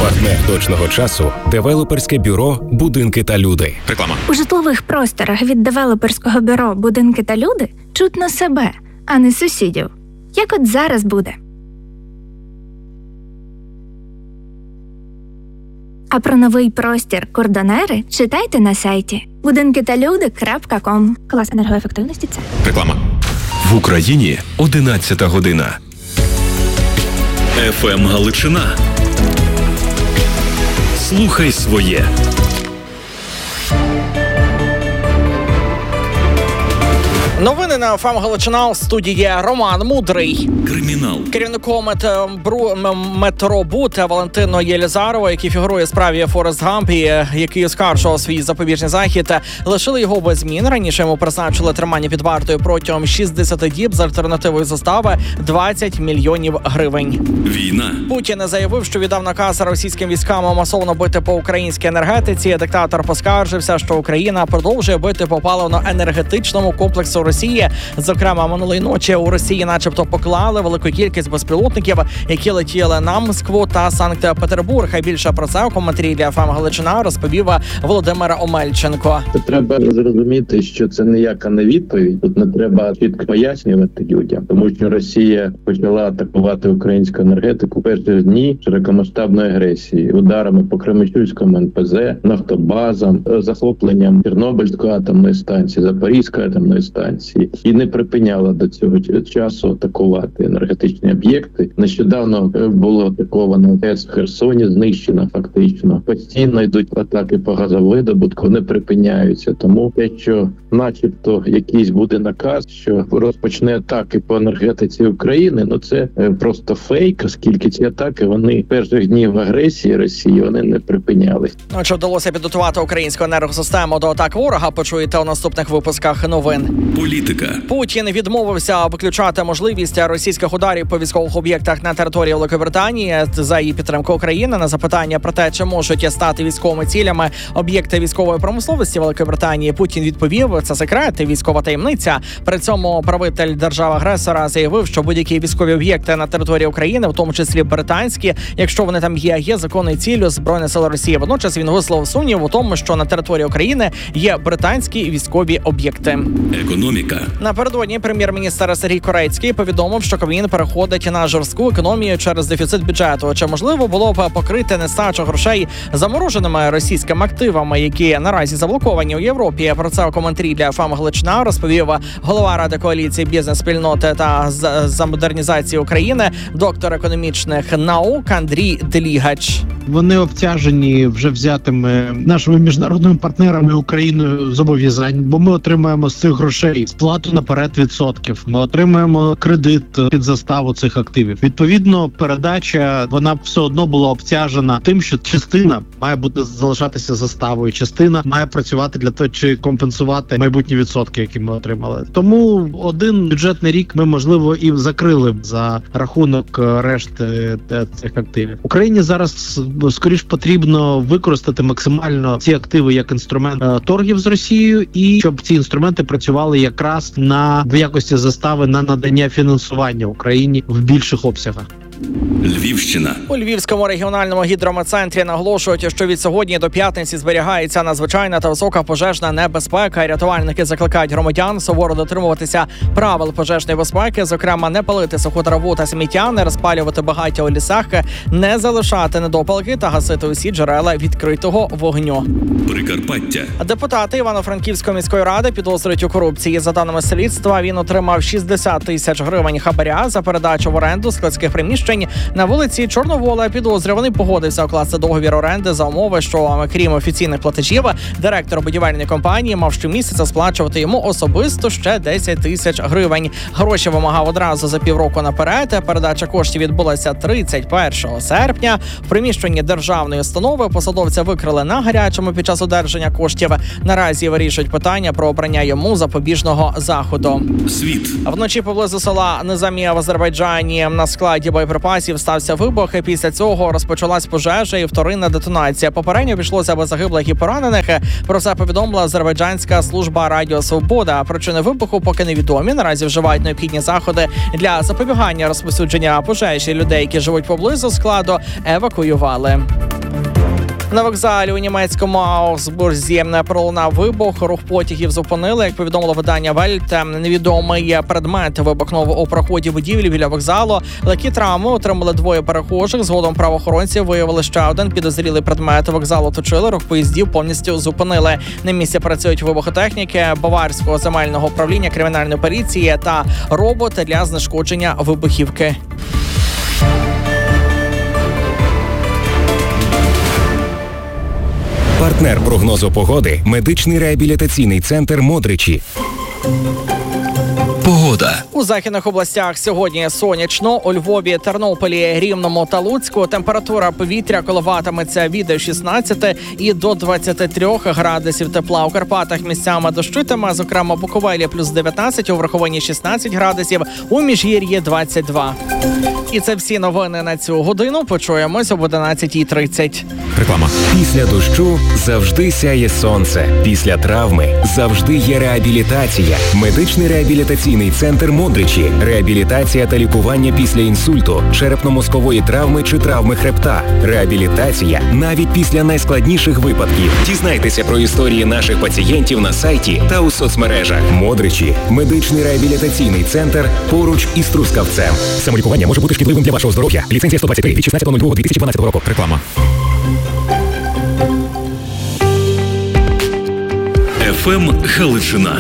Партнер точного часу – девелоперське бюро «Будинки та люди». Реклама. У житлових просторах від девелоперського бюро «Будинки та люди» чутно себе, а не сусідів. Як от зараз буде. А про новий простір «Кордонери» читайте на сайті budinkitalude.com. Клас енергоефективності – це. Реклама. В Україні 11 година. ФМ Галичина. Слухай своє. Новини на ФМ Галичина. В студії Роман Мудрий. Кримінал. Керівником Метробуд Валентино Єлізарова, який фігурує в справі Форест Гамп, який оскаржував свій запобіжний захід, лишили його без змін. Раніше йому призначили тримання під вартою протягом 60 діб з альтернативою застави 20 мільйонів гривень. Війна. Путін заявив, що віддав наказ російським військам масово бити по українській енергетиці. Диктатор поскаржився, що Україна продовжує бити по паливно-енергетичному комплексу Росії. Зокрема, минулої ночі у Росії начебто поклали велику кількість безпілотників, які летіли на Москву та Санкт-Петербург. А більше про це у коментарі для ФМ Галичина розповів Володимир Омельченко. Треба зрозуміти, що це ніяка не відповідь. Тут не треба чітко пояснювати людям, тому що Росія почала атакувати українську енергетику в перші дні широкомасштабної агресії, ударами по Кременчуцькому НПЗ, нафтобазам, захопленням Чорнобильської атомної станції, Запорізької атомної станції, і не припиняла до цього часу атакувати енергетичні об'єкти. Нещодавно було атаковано ТЕЦ в Херсоні, знищено фактично. Постійно йдуть атаки по газовидобутку, не припиняються. Тому те, що начебто якийсь буде наказ, що розпочне атаки по енергетиці України, це просто фейк, оскільки ці атаки, вони перших днів агресії Росії, вони не припинялись. Чи вдалося підготувати українську енергосистему до атак ворога, почуєте у наступних випусках новин. Політика. Путін відмовився виключати можливість російських ударів по військових об'єктах на території Великобританії. За її підтримку України на запитання про те, чи можуть стати військовими цілями об'єкти військової промисловості Великої Британії, Путін відповів: це секрет, військова таємниця. При цьому правитель держави-агресора заявив, що будь-які військові об'єкти на території України, в тому числі британські, якщо вони там є законною ціллю Збройних сил Росії. Водночас він висловив сумнів у тому, що на території України є британські військові об'єкти. Економіка. Напередодні прем'єр-міністр Сергій Корецький повідомив, що Кабмін переходить на жорстку економію через дефіцит бюджету. Чи можливо було б покрити нестачу грошей замороженими російськими активами, які наразі заблоковані у Європі? Про це у коментарі для ФМ Галичина розповів голова Ради коаліції бізнес-спільноти та за модернізації України, доктор економічних наук Андрій Делігач. Вони обтяжені вже взятими нашими міжнародними партнерами Україною зобов'язань, бо ми отримаємо з цих грошей сплату наперед відсотків. Ми отримаємо кредит під заставу цих активів. Відповідно, передача, вона все одно була обтяжена тим, що частина має бути залишатися заставою, частина має працювати для того, чи компенсувати майбутні відсотки, які ми отримали. Тому один бюджетний рік ми, можливо, і закрили за рахунок решти цих активів. Україні зараз скоріш потрібно використати максимально ці активи як інструмент торгів з Росією, і щоб ці інструменти працювали якраз в якості застави на надання фінансування Україні в більших обсягах. Львівщина. У Львівському регіональному гідрометцентрі наголошують, що від сьогодні до п'ятниці зберігається надзвичайна та висока пожежна небезпека. І рятувальники закликають громадян суворо дотримуватися правил пожежної безпеки, зокрема не палити суху траву та сміття, не розпалювати багаття у лісах, не залишати недопалки та гасити усі джерела відкритого вогню. Прикарпаття. Депутати Івано-Франківської міської ради підозрюють у корупції. За даними слідства, він отримав 60 тисяч гривень хабаря за передачу в оренду складських приміщень на вулиці Чорновола. Підозрюваний погодився укласти договір оренди за умови, що, крім офіційних платежів, директор будівельної компанії мав щомісяця сплачувати йому особисто ще 10 тисяч гривень. Гроші вимагав одразу за півроку наперед. Передача коштів відбулася 31 серпня. В приміщенні державної установи посадовця викрили на гарячому під час одержання коштів. Наразі вирішують питання про обрання йому запобіжного заходу. Світ. Вночі поблизу села Низамія в Азербайджані на складі боєприпасів стався вибух. Після цього розпочалась пожежа і вторинна детонація. Попередньо обійшлося без загиблих і поранених. Про це повідомила азербайджанська служба Радіо Свобода. Причини вибуху поки невідомі. Наразі вживають необхідні заходи для запобігання розповсюдження пожежі. Людей, які живуть поблизу складу, евакуювали. На вокзалі у німецькому Аусбурзі пролунав вибух, рух потягів зупинили. Як повідомило видання Вельт, невідомий предмет вибухнув у проході будівлі біля вокзалу. Легкі травми отримали двоє перехожих. Згодом правоохоронці виявили ще один підозрілий предмет. Вокзал оточили, рух поїздів повністю зупинили. На місці працюють вибухотехніки Баварського земельного управління кримінальної поліції та робот для знешкодження вибухівки. Партнер прогнозу погоди – медичний реабілітаційний центр «Модричі». Погода. У західних областях сьогодні сонячно. У Львові, Тернополі, Рівному та Луцьку температура повітря коливатиметься від 16 і до 23 градусів тепла. У Карпатах місцями дощитиме, зокрема Буковелі плюс 19, у Верховині 16 градусів, у Міжгір'ї 22. І це всі новини на цю годину. Почуємось об 11:30. Реклама. Після дощу завжди сяє сонце. Після травми завжди є реабілітація. Медичний реабілітаційний центр «Модричі». Реабілітація та лікування після інсульту, черепно-мозкової травми чи травми хребта. Реабілітація навіть після найскладніших випадків. Дізнайтеся про історії наших пацієнтів на сайті та у соцмережах. «Модричі» – медичний реабілітаційний центр поруч із Трускавцем. Самолікування може бути шкідливим для вашого здоров'я. Ліцензія 123 від 16.02.2012 року. Реклама. ФМ Галичина.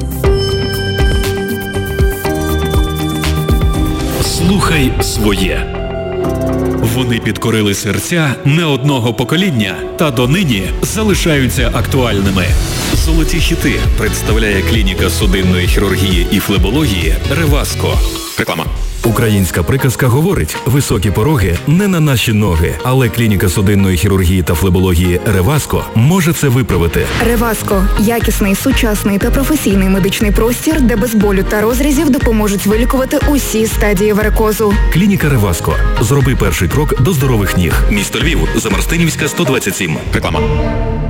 Слухай своє. Вони підкорили серця не одного покоління та донині залишаються актуальними. Золоті хіти представляє клініка судинної хірургії і флебології «Реваско». Реклама. Українська приказка говорить: високі пороги не на наші ноги, але клініка судинної хірургії та флебології «Реваско» може це виправити. Реваско – якісний, сучасний та професійний медичний простір, де без болю та розрізів допоможуть вилікувати усі стадії варикозу. Клініка «Реваско». Зроби перший крок до здорових ніг. Місто Львів, Замарстинівська, 127. Реклама.